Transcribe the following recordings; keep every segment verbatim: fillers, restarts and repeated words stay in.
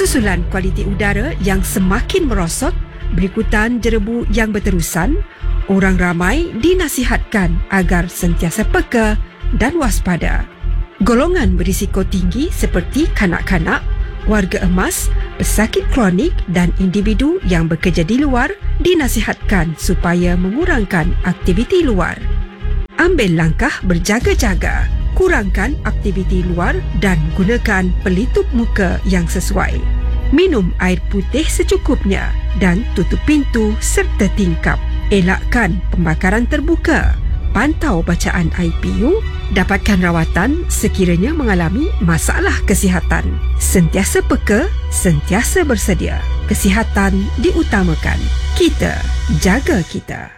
Susulan kualiti udara yang semakin merosot berikutan jerebu yang berterusan, orang ramai dinasihatkan agar sentiasa peka dan waspada. Golongan berisiko tinggi seperti kanak-kanak, warga emas, pesakit kronik dan individu yang bekerja di luar dinasihatkan supaya mengurangkan aktiviti luar. Ambil langkah berjaga-jaga, kurangkan aktiviti luar dan gunakan pelitup muka yang sesuai. Minum air putih secukupnya dan tutup pintu serta tingkap. Elakkan pembakaran terbuka. Pantau bacaan I P U, dapatkan rawatan sekiranya mengalami masalah kesihatan. Sentiasa peka, sentiasa bersedia. Kesihatan diutamakan. Kita jaga kita.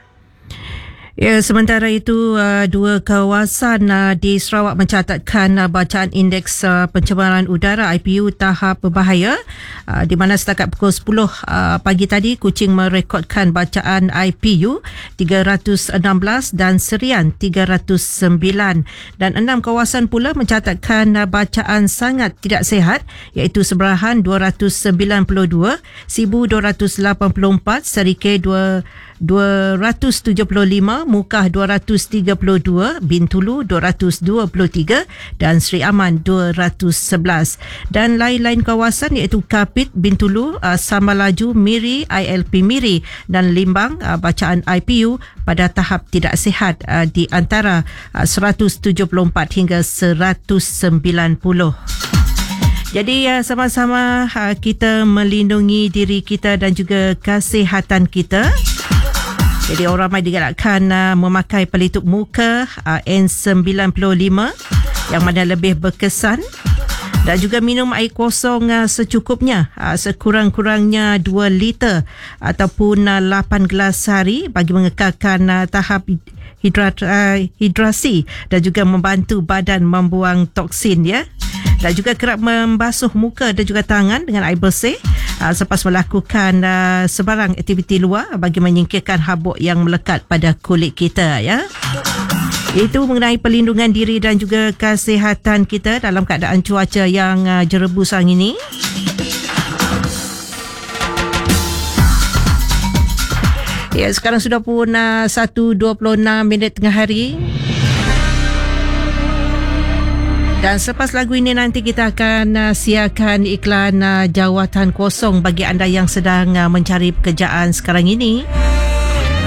Ya, sementara itu uh, dua kawasan uh, di Sarawak mencatatkan uh, bacaan indeks uh, pencemaran udara I P U tahap berbahaya, uh, di mana setakat pukul sepuluh uh, pagi tadi Kuching merekodkan bacaan I P U tiga ratus enam belas dan Serian tiga ratus sembilan, dan enam kawasan pula mencatatkan uh, bacaan sangat tidak sihat, iaitu Seberahan dua ratus sembilan puluh dua, Sibu dua ratus lapan puluh empat, Serikei dua ratus tujuh puluh lima, Mukah dua ratus tiga puluh dua, Bintulu dua ratus dua puluh tiga dan Sri Aman dua ratus sebelas. Dan lain-lain kawasan iaitu Kapit, Bintulu, uh, Samalaju, Miri, I L P Miri dan Limbang, uh, bacaan I P U pada tahap tidak sihat uh, di antara uh, seratus tujuh puluh empat hingga seratus sembilan puluh. Jadi uh, sama-sama uh, kita melindungi diri kita dan juga kesihatan kita. Jadi orang ramai digalakkan uh, memakai pelitup muka uh, N sembilan puluh lima yang mana lebih berkesan, dan juga minum air kosong uh, secukupnya, uh, sekurang-kurangnya dua liter ataupun uh, lapan gelas sehari bagi mengekalkan uh, tahap hidrat, uh, hidrasi dan juga membantu badan membuang toksin, ya. Dan juga kerap membasuh muka dan juga tangan dengan air bersih uh, selepas melakukan uh, sebarang aktiviti luar bagi menyingkirkan habuk yang melekat pada kulit kita, ya. Itu mengenai pelindungan diri dan juga kesihatan kita dalam keadaan cuaca yang uh, jerebu sekarang ini. Ya, sekarang sudah pun uh, satu dua puluh enam minit tengah hari. Dan selepas lagu ini nanti kita akan uh, siarkan iklan uh, jawatan kosong bagi anda yang sedang uh, mencari pekerjaan sekarang ini.